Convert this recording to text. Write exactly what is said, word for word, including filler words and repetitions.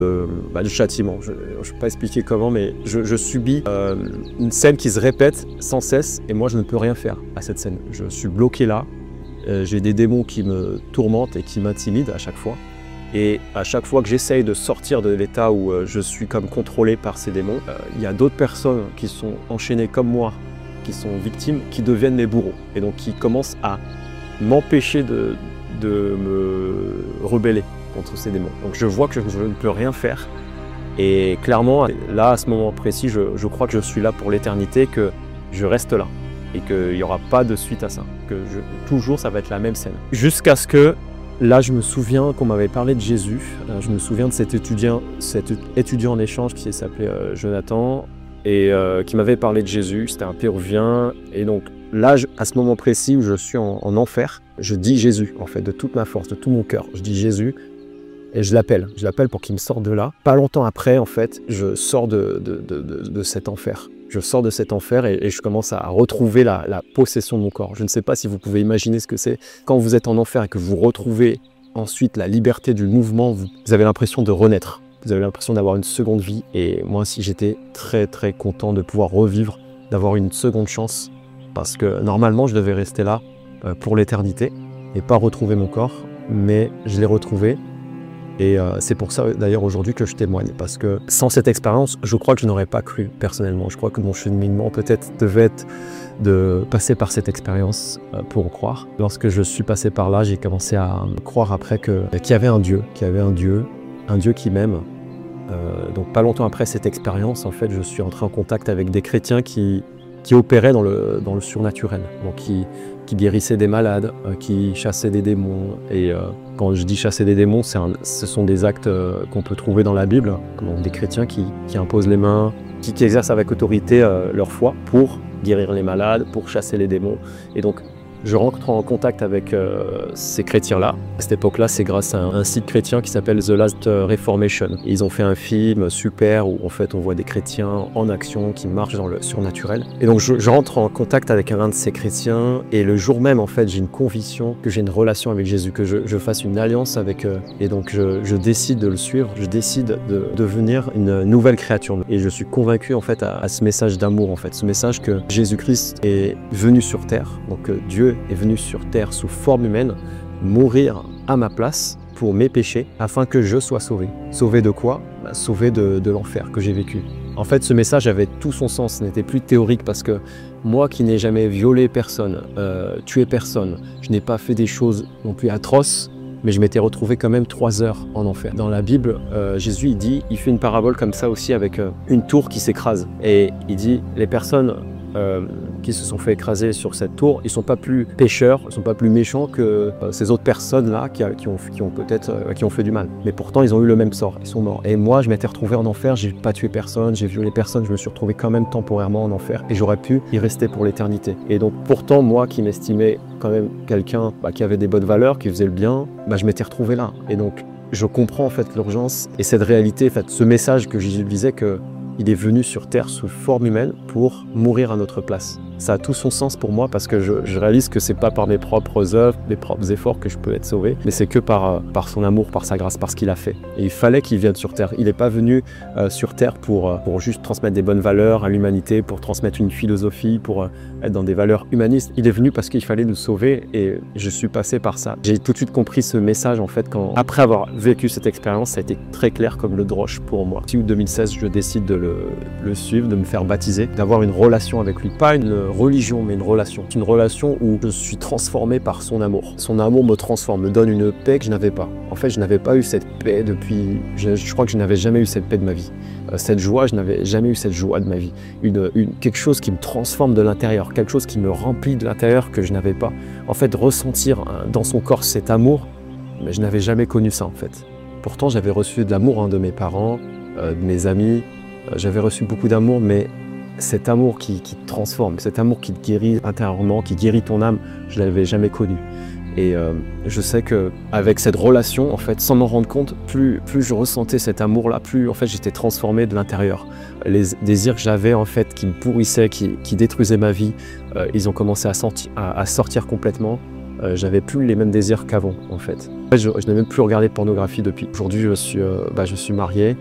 Euh, bah, du châtiment. Je ne peux pas expliquer comment, mais je, je subis euh, une scène qui se répète sans cesse et moi je ne peux rien faire à cette scène. Je suis bloqué là, euh, j'ai des démons qui me tourmentent et qui m'intimident à chaque fois. Et à chaque fois que j'essaye de sortir de l'état où euh, je suis comme contrôlé par ces démons, euh, il y a d'autres personnes qui sont enchaînées comme moi, qui sont victimes, qui deviennent mes bourreaux et donc qui commencent à m'empêcher de, de me rebeller contre ces démons. Donc je vois que je, je ne peux rien faire et clairement là à ce moment précis je, je crois que je suis là pour l'éternité, que je reste là et qu'il n'y aura pas de suite à ça, que je, toujours ça va être la même scène. Jusqu'à ce que là je me souviens qu'on m'avait parlé de Jésus, je me souviens de cet étudiant, cet étudiant en échange qui s'appelait euh, Jonathan et euh, qui m'avait parlé de Jésus, c'était un Péruvien et donc là, je, à ce moment précis où je suis en, en enfer, je dis Jésus en fait de toute ma force, de tout mon cœur, je dis Jésus. Et je l'appelle, je l'appelle pour qu'il me sorte de là. Pas longtemps après, en fait, je sors de, de, de, de, de cet enfer. Je sors de cet enfer et, et je commence à retrouver la, la possession de mon corps. Je ne sais pas si vous pouvez imaginer ce que c'est. Quand vous êtes en enfer et que vous retrouvez ensuite la liberté du mouvement, vous, vous avez l'impression de renaître. Vous avez l'impression d'avoir une seconde vie. Et moi aussi, j'étais très très content de pouvoir revivre, d'avoir une seconde chance. Parce que normalement, je devais rester là euh, pour l'éternité et pas retrouver mon corps. Mais je l'ai retrouvé. Et euh, c'est pour ça d'ailleurs aujourd'hui que je témoigne, parce que sans cette expérience, je crois que je n'aurais pas cru personnellement. Je crois que mon cheminement peut-être devait être de passer par cette expérience euh, pour croire. Lorsque je suis passé par là, j'ai commencé à croire après que, qu'il y avait un Dieu, qu'il y avait un Dieu, un Dieu qui m'aime. Euh, donc pas longtemps après cette expérience, en fait, je suis entré en contact avec des chrétiens qui, qui opéraient dans le, dans le surnaturel, donc qui, qui guérissaient des malades, euh, qui chassaient des démons. Et euh, quand je dis chasser des démons, c'est un, ce sont des actes euh, qu'on peut trouver dans la Bible, donc des chrétiens qui, qui imposent les mains, qui, qui exercent avec autorité euh, leur foi pour guérir les malades, pour chasser les démons. Et donc, je rentre en contact avec euh, ces chrétiens-là. À cette époque-là, c'est grâce à un, un site chrétien qui s'appelle The Last Reformation. Ils ont fait un film super où en fait on voit des chrétiens en action qui marchent dans le surnaturel. Et donc je, je rentre en contact avec un de ces chrétiens et le jour même en fait j'ai une conviction que j'ai une relation avec Jésus, que je, je fasse une alliance avec eux. Et donc je, je décide de le suivre, je décide de devenir une nouvelle créature. Et je suis convaincu en fait à, à ce message d'amour en fait, ce message que Jésus-Christ est venu sur terre, donc que Dieu est venu sur terre sous forme humaine, mourir à ma place pour mes péchés, afin que je sois sauvé. Sauvé de quoi? Bah, sauvé de, de l'enfer que j'ai vécu. En fait, ce message avait tout son sens, ce n'était plus théorique, parce que moi qui n'ai jamais violé personne, euh, tué personne, je n'ai pas fait des choses non plus atroces, mais je m'étais retrouvé quand même trois heures en enfer. Dans la Bible, euh, Jésus il dit, il fait une parabole comme ça aussi avec euh, une tour qui s'écrase. Et il dit, les personnes Euh, qui se sont fait écraser sur cette tour, ils sont pas plus pécheurs, ils sont pas plus méchants que euh, ces autres personnes-là qui, qui ont, qui ont peut-être euh, qui ont fait du mal. Mais pourtant, ils ont eu le même sort, ils sont morts. Et moi, je m'étais retrouvé en enfer, j'ai pas tué personne, j'ai violé personne, je me suis retrouvé quand même temporairement en enfer et j'aurais pu y rester pour l'éternité. Et donc, pourtant, moi qui m'estimais quand même quelqu'un bah, qui avait des bonnes valeurs, qui faisait le bien, bah, je m'étais retrouvé là. Et donc, je comprends en fait l'urgence et cette réalité, en fait, ce message que Jésus disait que il est venu sur terre sous forme humaine pour mourir à notre place. Ça a tout son sens pour moi parce que je, je réalise que c'est pas par mes propres œuvres, mes propres efforts que je peux être sauvé, mais c'est que par, par son amour, par sa grâce, par ce qu'il a fait. Et il fallait qu'il vienne sur terre. Il n'est pas venu euh, sur terre pour, pour juste transmettre des bonnes valeurs à l'humanité, pour transmettre une philosophie, pour euh, être dans des valeurs humanistes. Il est venu parce qu'il fallait nous sauver et je suis passé par ça. J'ai tout de suite compris ce message en fait quand, après avoir vécu cette expérience, ça a été très clair comme le droche pour moi. Si en deux mille seize, je décide de le, le suivre, de me faire baptiser, d'avoir une relation avec lui, pas une religion mais une relation. C'est une relation où je suis transformé par son amour. Son amour me transforme, me donne une paix que je n'avais pas. En fait, je n'avais pas eu cette paix depuis... Je, je crois que je n'avais jamais eu cette paix de ma vie. Euh, cette joie, je n'avais jamais eu cette joie de ma vie. Une, une, quelque chose qui me transforme de l'intérieur, quelque chose qui me remplit de l'intérieur que je n'avais pas. En fait, ressentir hein, dans son corps cet amour, mais je n'avais jamais connu ça en fait. Pourtant, j'avais reçu de l'amour hein, de mes parents, euh, de mes amis. Euh, j'avais reçu beaucoup d'amour, mais cet amour qui, qui te transforme, cet amour qui te guérit intérieurement, qui guérit ton âme, je ne l'avais jamais connu. Et euh, je sais qu'avec cette relation, en fait, sans m'en rendre compte, plus, plus je ressentais cet amour-là, plus en fait, j'étais transformé de l'intérieur. Les désirs que j'avais, en fait, qui me pourrissaient, qui, qui détruisaient ma vie, euh, ils ont commencé à, senti, à, à sortir complètement. euh, j'avais plus les mêmes désirs qu'avant en fait. Je, je n'ai même plus regardé de pornographie depuis. Aujourd'hui je suis, euh, bah, je suis marié.